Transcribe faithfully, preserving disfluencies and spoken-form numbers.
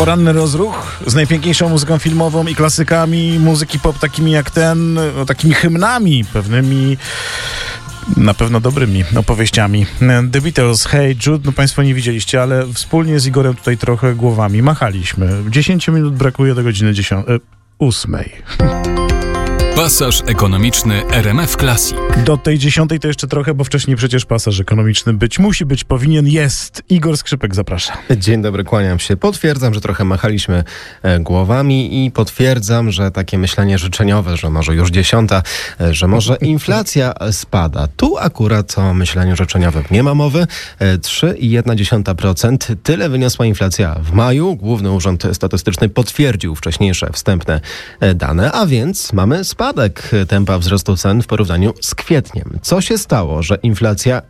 Poranny rozruch z najpiękniejszą muzyką filmową i klasykami muzyki pop, takimi jak ten, no, takimi hymnami, pewnymi na pewno dobrymi opowieściami. The Beatles, Hey Jude, no państwo nie widzieliście, ale wspólnie z Igorem tutaj trochę głowami machaliśmy. dziesięć minut brakuje do godziny ósmej. Pasaż ekonomiczny R M F Classic. Do tej dziesiątej to jeszcze trochę, bo wcześniej przecież pasaż ekonomiczny być musi, być powinien, jest. Igor Skrzypek, zapraszam. Dzień dobry, kłaniam się. Potwierdzam, że trochę machaliśmy e, głowami i potwierdzam, że takie myślenie życzeniowe, że może już dziesiąta, e, że może inflacja spada. Tu akurat o myśleniu życzeniowym nie ma mowy. E, trzy przecinek jedna procent. Tyle wyniosła inflacja w maju. Główny Urząd Statystyczny potwierdził wcześniejsze wstępne e, dane, a więc mamy spadek tempa wzrostu cen w porównaniu z kwietniem. Co się stało, że inflacja